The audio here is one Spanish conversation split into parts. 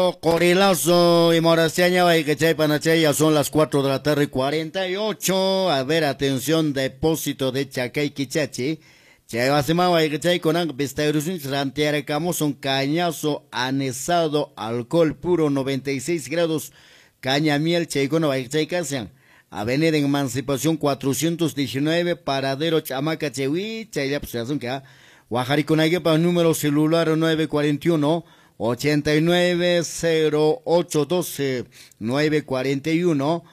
Corilazo y Morastiaña, y que chay panachay, ya son las 4 de la tarde 48. A ver, atención, depósito de Chacay Quichachi. Chay Basimaba y que chay con Angpistairusin, Rantiarecamos, un cañazo anesado, alcohol puro 96 grados, caña miel, chay con chay Casian. Avenida Emancipación 419, paradero Chamaca Chewi, chay ya pues ya son que Guajaricunaguepa, número celular 941 890812 941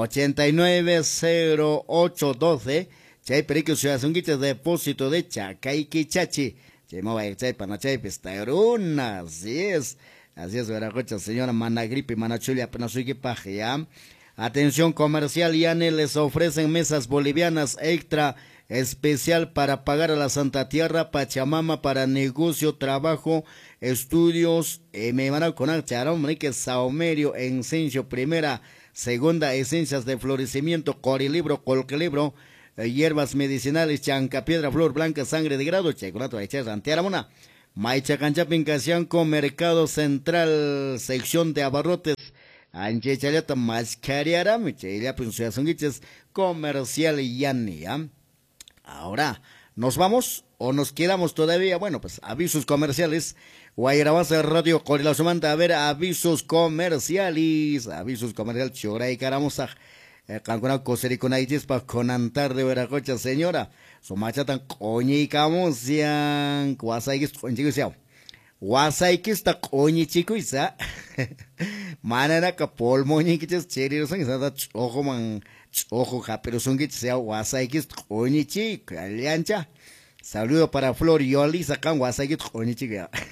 890812. Chay perico ciudad sunguiches depósito de Chacay Quichachi. Chay mawai chay panachay pestauruna. Así es veracocha señora Managripe Manachulia penasuiki paja. Atención comercial, Yane les ofrecen mesas bolivianas extra especial para pagar a la Santa Tierra, Pachamama, para negocio, trabajo, estudios. Me van a conar charón, que saumerio, incenso, primera, segunda, esencias de florecimiento, corilibro, colquelibro, hierbas medicinales, chanca, piedra, flor blanca, sangre de grado, checonato, echar antiaramona, maicha, cancha, pincasianco, mercado central, sección de abarrotes, anche chalata, mascariara, michelia, punsuazonguiches, comercial y yani, Ahora, ¿nos vamos o nos quedamos todavía? Bueno, pues avisos comerciales. Guayrabasa Radio Corilazumanta, a ver, avisos comerciales. Chora y caramosa. Cancuna cosericona y chispa con antar de veracocha, señora. Somachatan coñi y camusian. Guasaikis conchiguisiao. Guasaikis ta coñi chicuisa. Manana capolmoñi que cheriros en esa ojo man. Ojo, pero son que sea Guasaikis Onichi, Aliancha. Saludo para Flor y Oli, sacan Guasaikis Onichi.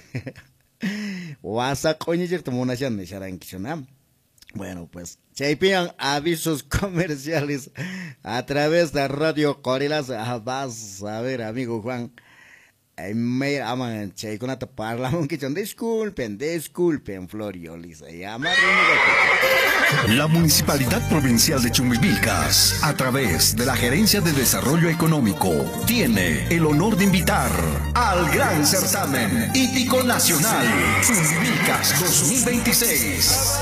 Guasak Onichi, como una chan de Charanquichonam. Bueno, pues, chaipian avisos comerciales a través de Radio Corilas. Vas a ver, amigo Juan. Me aman, chay con ata parlaman que son disculpen, Flor y Oli. Se llama. La Municipalidad Provincial de Chumbivilcas, a través de la Gerencia de Desarrollo Económico, tiene el honor de invitar al gran certamen hípico nacional Chumbivilcas 2026.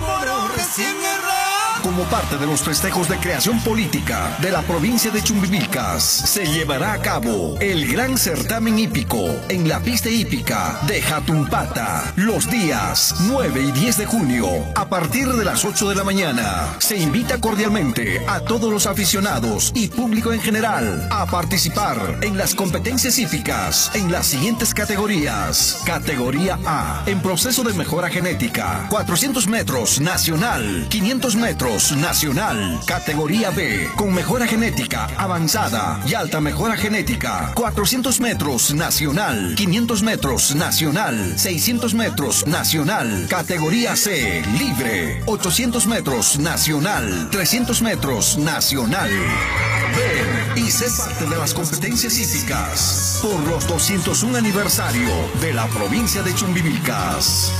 Como parte de los festejos de creación política de la provincia de Chumbivilcas, se llevará a cabo el gran certamen hípico en la pista hípica de Jatumpata los días 9 y 10 de junio a partir de las 8 de la mañana. Se invita cordialmente a todos los aficionados y público en general a participar en las competencias hípicas en las siguientes categorías. Categoría A, en proceso de mejora genética, 400 metros nacional, 500 metros nacional. Categoría B, con mejora genética avanzada y alta mejora genética, 400 metros nacional, 500 metros nacional, 600 metros nacional. Categoría C, libre, 800 metros nacional, 300 metros nacional. Ven y sé parte de las competencias hípicas por los 201 aniversario de la provincia de Chumbivilcas.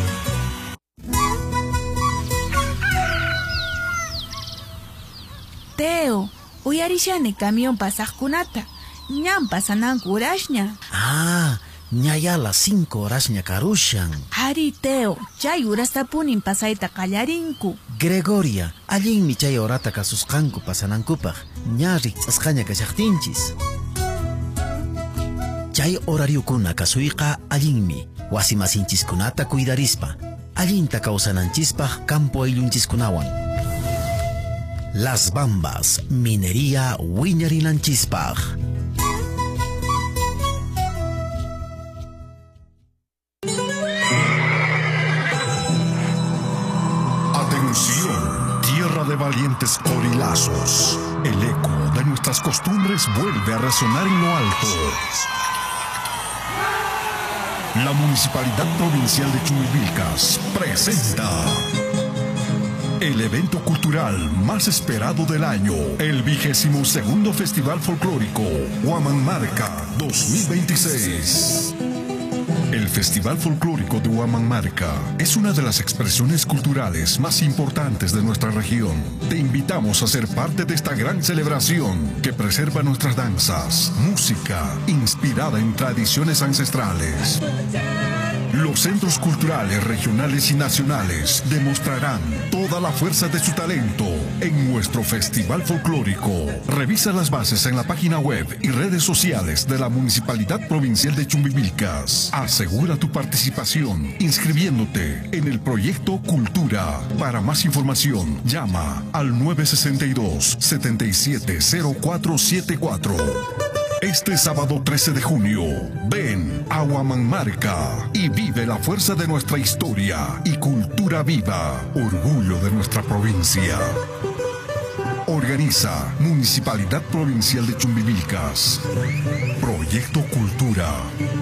Teo, uyarishani camión pasajkunata. Ñan pasananku urashña. Ñaya las 5 horas ña karushan. Hari Teo, chay urastapunin pasayta qallarinku. Gregoria, allinmi chay horata kasusqanku pasanankupaq. Ña riqs'asqaña kashaqtinchis. Chay horariukuna kasuyqa allinmi. Wasimasinchiskunata cuidarispa. Allinta kawsananchispaq campo ayllunchiskunawan. Las Bambas, minería Wiñarinanchispaj. Atención, tierra de valientes corilazos. El eco de nuestras costumbres vuelve a resonar en lo alto. La Municipalidad Provincial de Chumbivilcas presenta el evento cultural más esperado del año, el 22º Festival Folclórico Huamanmarca 2026. El Festival Folclórico de Huamanmarca es una de las expresiones culturales más importantes de nuestra región. Te invitamos a ser parte de esta gran celebración que preserva nuestras danzas, música inspirada en tradiciones ancestrales. Los centros culturales regionales y nacionales demostrarán toda la fuerza de su talento en nuestro Festival Folclórico. Revisa las bases en la página web y redes sociales de la Municipalidad Provincial de Chumbivilcas. Asegura tu participación inscribiéndote en el proyecto Cultura. Para más información, llama al 962-770474. Este sábado 13 de junio, ven a Huamanmarca y vive la fuerza de nuestra historia y cultura viva, orgullo de nuestra provincia. Organiza Municipalidad Provincial de Chumbivilcas. Proyecto Cultura.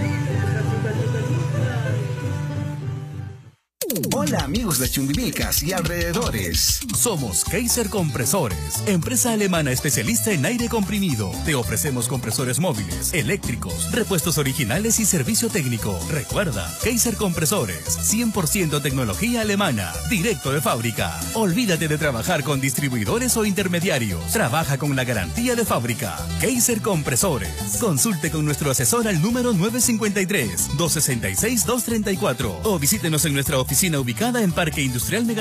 Hola amigos de Chumbivilcas y alrededores. Somos Kaiser Compresores, empresa alemana especialista en aire comprimido. Te ofrecemos compresores móviles, eléctricos, repuestos originales y servicio técnico. Recuerda, Kaiser Compresores, 100% tecnología alemana, directo de fábrica. Olvídate de trabajar con distribuidores o intermediarios. Trabaja con la garantía de fábrica. Kaiser Compresores. Consulte con nuestro asesor al número 953-266-234 o visítenos en nuestra oficina ubicada en Parque Industrial Mega